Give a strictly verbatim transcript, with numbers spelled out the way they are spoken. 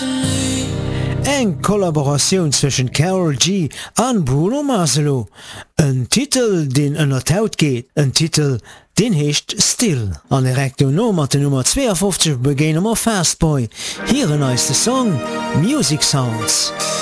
Eng Kollaboration zwischen Karol G an Bruno Maslow. Ein Titel, den ënner d'Haut geht. Ein Titel, den hecht Still. An direkt no mat de Nummer zweiundfünfzig begéen wir Fastboy. Hier ein neuester Song, Music Sounds.